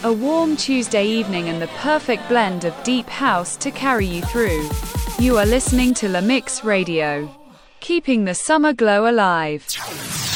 A warm Tuesday evening and the perfect blend of deep house to carry you through. You are listening to La Mix Radio, keeping the summer glow alive.